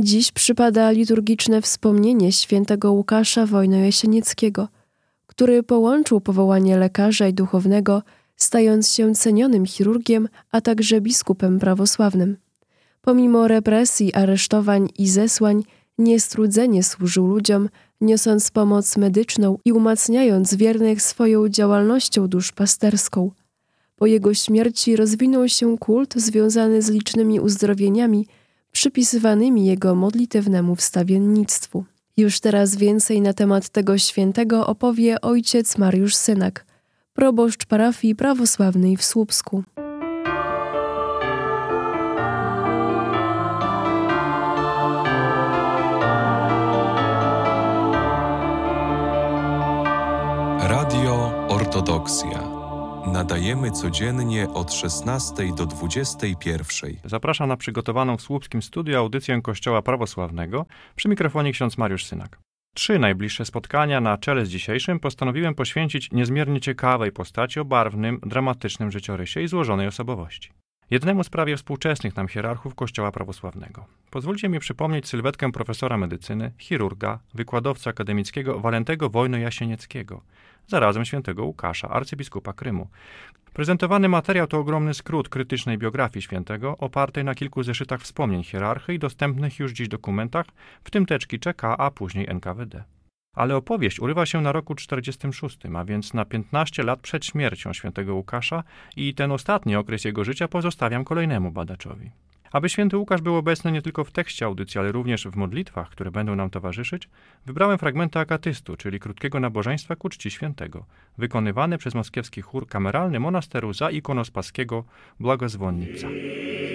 Dziś przypada liturgiczne wspomnienie świętego Łukasza Wojno-Jasienieckiego, który połączył powołanie lekarza i duchownego, stając się cenionym chirurgiem, a także biskupem prawosławnym. Pomimo represji, aresztowań i zesłań, niestrudzenie służył ludziom, niosąc pomoc medyczną i umacniając wiernych swoją działalnością duszpasterską. Po jego śmierci rozwinął się kult związany z licznymi uzdrowieniami, przypisywanymi jego modlitewnemu wstawiennictwu. Już teraz więcej na temat tego świętego opowie ojciec Mariusz Synak, proboszcz parafii prawosławnej w Słupsku. Radio Ortodoksja. Nadajemy codziennie od 16 do 21. Zapraszam na przygotowaną w słupskim studiu audycję Kościoła Prawosławnego. Przy mikrofonie ksiądz Mariusz Synak. 3 najbliższe spotkania na czele z dzisiejszym postanowiłem poświęcić niezmiernie ciekawej postaci o barwnym, dramatycznym życiorysie i złożonej osobowości. Jednemu z prawie współczesnych nam hierarchów Kościoła Prawosławnego. Pozwólcie mi przypomnieć sylwetkę profesora medycyny, chirurga, wykładowcy akademickiego Walentego Wojno-Jasienieckiego, zarazem świętego Łukasza, arcybiskupa Krymu. Prezentowany materiał to ogromny skrót krytycznej biografii świętego, opartej na kilku zeszytach wspomnień hierarchy i dostępnych już dziś dokumentach, w tym teczki ČK, a później NKWD. Ale opowieść urywa się na roku 46, a więc na 15 lat przed śmiercią świętego Łukasza i ten ostatni okres jego życia pozostawiam kolejnemu badaczowi. Aby święty Łukasz był obecny nie tylko w tekście audycji, ale również w modlitwach, które będą nam towarzyszyć, wybrałem fragmenty akatystu, czyli krótkiego nabożeństwa ku czci świętego, wykonywane przez moskiewski chór kameralny monasteru zaikonospaskiego Błogozwonnica.